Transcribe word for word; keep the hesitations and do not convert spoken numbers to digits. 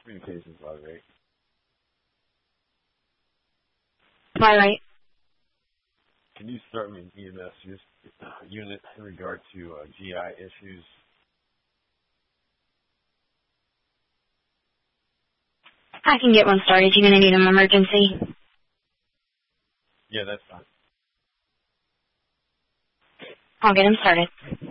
Communications log rate. Twilight. Can you start me an E M S unit in regard to uh, G I issues? I can get one started. You're going to need an emergency. Yeah, that's fine. I'll get him started.